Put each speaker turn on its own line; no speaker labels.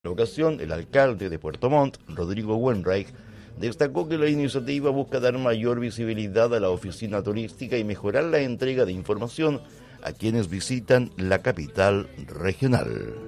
En la ocasión, el alcalde de Puerto Montt, Rodrigo Wenreich, destacó que la iniciativa busca dar mayor visibilidad a la oficina turística y mejorar la entrega de información a quienes visitan la capital regional.